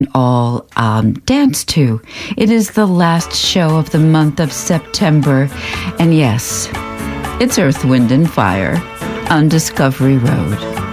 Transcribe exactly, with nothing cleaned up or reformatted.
all um, dance to. It is the last show of the month of September. And yes, it's Earth, Wind, and Fire on Discovery Road.